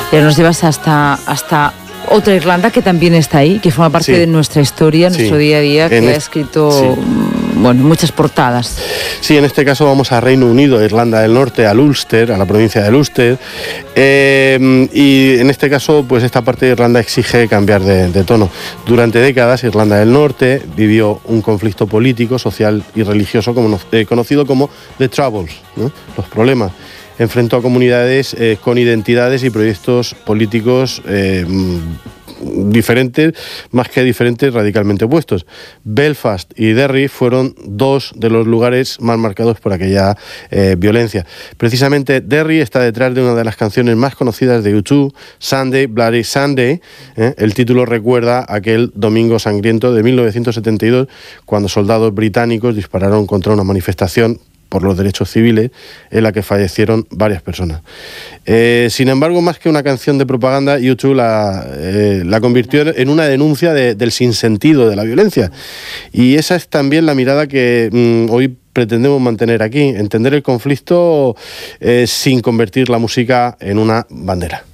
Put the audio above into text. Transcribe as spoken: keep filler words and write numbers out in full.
Y ahora nos llevas hasta, hasta otra Irlanda que también está ahí, que forma parte sí. de nuestra historia, nuestro sí. día a día, que en ha escrito sí. bueno, muchas portadas. Sí, en este caso vamos a Reino Unido, Irlanda del Norte, al Ulster, a la provincia del Ulster. Eh, y en este caso, pues esta parte de Irlanda exige cambiar de, de tono. Durante décadas, Irlanda del Norte vivió un conflicto político, social y religioso como, eh, conocido como The Troubles, ¿no? Los problemas. Enfrentó a comunidades eh, con identidades y proyectos políticos eh, diferentes, más que diferentes, radicalmente opuestos. Belfast y Derry fueron dos de los lugares más marcados por aquella eh, violencia. Precisamente Derry está detrás de una de las canciones más conocidas de U dos, Sunday, Bloody Sunday. ¿eh? El título recuerda aquel domingo sangriento de mil novecientos setenta y dos, cuando soldados británicos dispararon contra una manifestación por los derechos civiles, en la que fallecieron varias personas. Eh, sin embargo, más que una canción de propaganda, U dos la, eh, la convirtió en una denuncia de, del sinsentido de la violencia. Y esa es también la mirada que mm, hoy pretendemos mantener aquí, entender el conflicto eh, sin convertir la música en una bandera.